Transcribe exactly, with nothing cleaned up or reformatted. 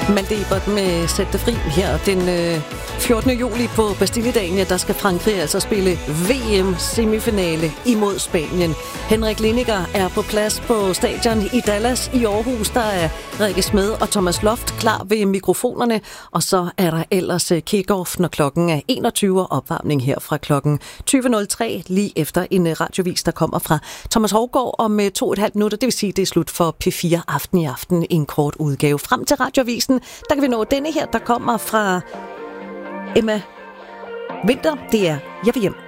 Maldebert med Sæt det fri her den øh, fjortende juli på Bastilledagen. Ja, der skal Frankrig altså spille V M-semifinale imod Spanien. Henrik Lineker er på plads på stadion i Dallas i Aarhus. Der er Rikke Smed og Thomas Loft klar ved mikrofonerne. Og så er der ellers kick-off, når klokken er enogtyve, og opvarmning her fra klokken tyve nul tre, lige efter en radiovis, der kommer fra Thomas Hovgaard om to og et halvt minutter. Det vil sige, det er slut for P fire Aften i aften. En kort udgave frem til radiovisen. Der kan vi nå denne her, der kommer fra Emma Winter. Det er Jeg vil hjem.